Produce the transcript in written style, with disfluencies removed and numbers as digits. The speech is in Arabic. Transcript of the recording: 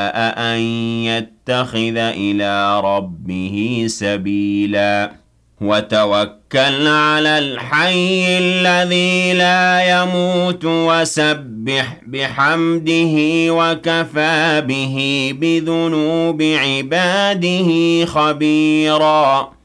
أن يتخذ إلى ربه سبيلا وتوكل على الحي الذي لا يموت وسبح بحمده وكفى به بذنوب عباده خبيرا